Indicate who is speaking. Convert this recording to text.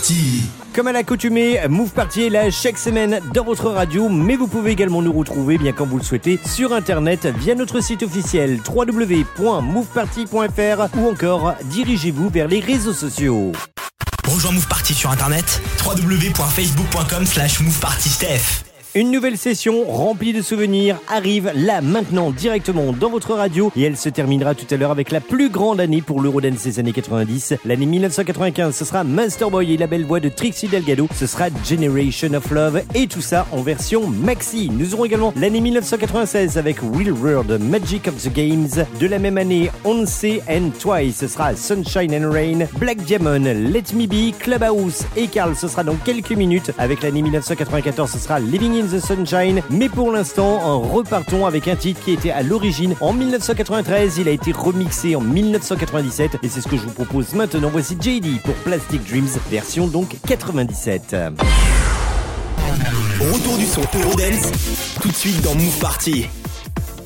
Speaker 1: Party.
Speaker 2: Comme à l'accoutumée, Move Party est là chaque semaine dans votre radio, mais vous pouvez également nous retrouver, bien quand vous le souhaitez, sur internet via notre site officiel www.moveparty.fr ou encore dirigez-vous vers les réseaux sociaux.
Speaker 1: Rejoins Move Party sur internet www.facebook.com/movepartysteph.
Speaker 2: Une nouvelle session remplie de souvenirs arrive là maintenant directement dans votre radio et elle se terminera tout à l'heure avec la plus grande année pour l'Eurodance des années 90. L'année 1995, ce sera Masterboy et la belle voix de Trixie Delgado. Ce sera Generation of Love et tout ça en version maxi. Nous aurons également l'année 1996 avec Will Ward, Magic of the Games. De la même année, Once and Twice, ce sera Sunshine and Rain, Black Diamond, Let Me Be, Clubhouse et Carl. Ce sera dans quelques minutes. Avec l'année 1994, ce sera Living in the Sunshine, mais pour l'instant, repartons avec un titre qui était à l'origine en 1993, il a été remixé en 1997 et c'est ce que je vous propose maintenant. Voici JD pour Plastic Dreams, version donc 97.
Speaker 1: Retour du son Eurodance, tout de suite dans Move Party.